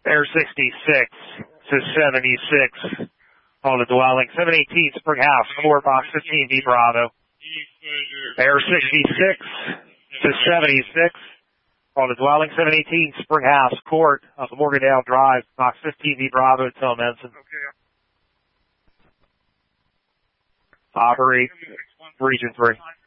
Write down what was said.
Air 66 to 76 on the dwelling. 718 Spring House, Court, box 15B Bravo. Air 66 to 76 on the dwelling. 718 Spring House, Court of Morgandale Drive, box 15B Bravo, tell Menson. Operate Region 3.